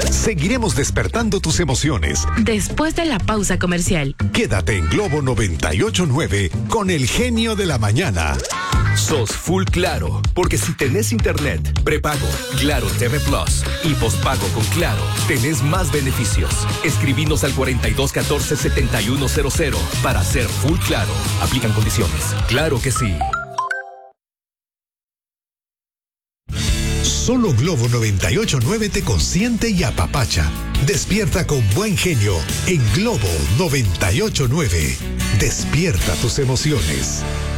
Seguiremos despertando tus emociones. Después de la pausa comercial. Quédate en Globo 98.9 con el genio de la mañana. Sos full Claro, porque si tenés internet, prepago, Claro TV Plus y pospago con Claro, tenés más beneficios. Escribinos al 4214-7100 para ser full Claro. Aplican condiciones. Claro que sí. Solo Globo 98.9 te consiente y apapacha. Despierta con buen genio en Globo 98.9. Despierta tus emociones.